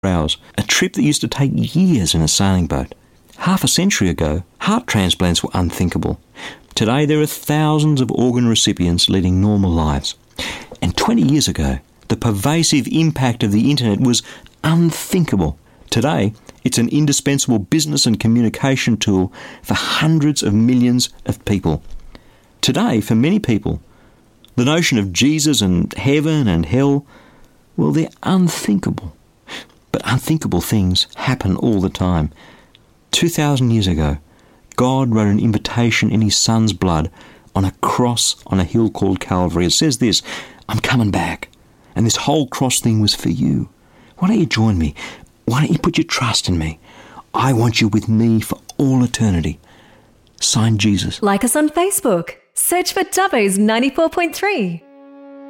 hours, a trip that used to take years in a sailing boat. Half a century ago, heart transplants were unthinkable. Today, there are thousands of organ recipients leading normal lives. And 20 years ago, the pervasive impact of the internet was unthinkable. Today, it's an indispensable business and communication tool for hundreds of millions of people. Today, for many people, the notion of Jesus and heaven and hell, well, they're unthinkable. But unthinkable things happen all the time. 2,000 years ago, God wrote an invitation in his Son's blood on a cross on a hill called Calvary. It says this, "I'm coming back." And this whole cross thing was for you. Why don't you join me? Why don't you put your trust in me? I want you with me for all eternity. Signed, Jesus. Like us on Facebook. Search for Dubbo's 94.3.